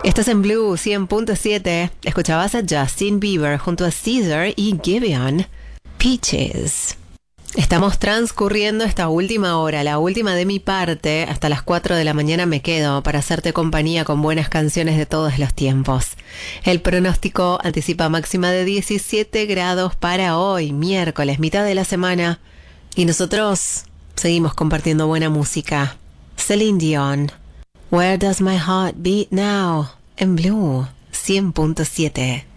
Estás en Blue 100.7. Escuchabas a Justin Bieber junto a Caesar y Giveon. Peaches. Estamos transcurriendo esta última hora, la última de mi parte. Hasta las 4 de la mañana me quedo para hacerte compañía con buenas canciones de todos los tiempos. El pronóstico anticipa máxima de 17 grados para hoy, miércoles, mitad de la semana. Y nosotros seguimos compartiendo buena música. Celine Dion. Where does my heart beat now? En Blue 100.7.